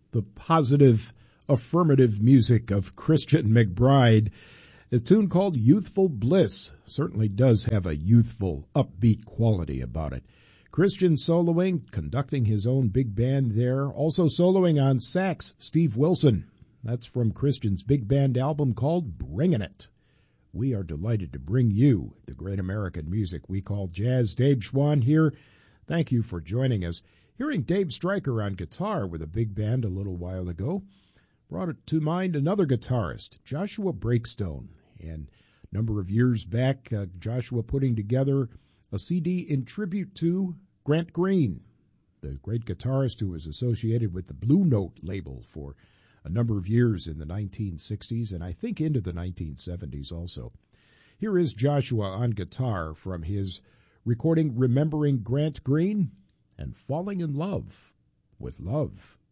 the positive, affirmative music of Christian McBride. A tune called Youthful Bliss certainly does have a youthful, upbeat quality about it. Christian soloing, conducting his own big band there. Also soloing on sax, Steve Wilson. That's from Christian's big band album called Bringin' It. We are delighted to bring you the great American music we call jazz. Dave Schwann here. Thank you for joining us. Hearing Dave Stryker on guitar with a big band a little while ago brought it to mind another guitarist, Joshua Breakstone. And a number of years back, Joshua putting together a CD in tribute to Grant Green, the great guitarist who was associated with the Blue Note label for a number of years in the 1960s and I think into the 1970s also. Here is Joshua on guitar from his recording Remembering Grant Green and Falling in Love with Love.